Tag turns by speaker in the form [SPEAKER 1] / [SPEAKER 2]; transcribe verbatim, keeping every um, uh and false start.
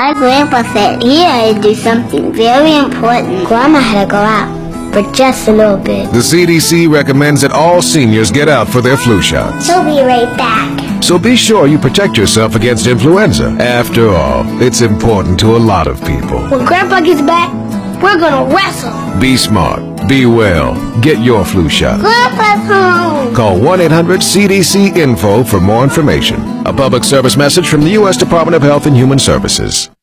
[SPEAKER 1] My grandpa said he had to do something very important. Grandma had to go out for just a little bit.
[SPEAKER 2] The C D C recommends that all seniors get out for their flu shots.
[SPEAKER 1] She'll be right back.
[SPEAKER 2] So be sure you protect yourself against influenza. After all, it's important to a lot of people.
[SPEAKER 1] When Grandpa gets back, we're gonna wrestle.
[SPEAKER 2] Be smart. Be well. Get your flu shot.
[SPEAKER 1] Grandpa's home.
[SPEAKER 2] Call one eight hundred C D C info for more information. A public service message from the U S Department of Health and Human Services.